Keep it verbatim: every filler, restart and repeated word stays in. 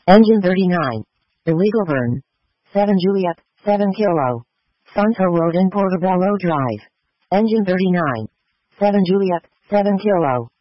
Engine thirty-nine. Illegal burn. seven Juliet, seven Kilo. Santo Road in Portobello Drive. Engine thirty-nine. seven Juliet, seven Kilo.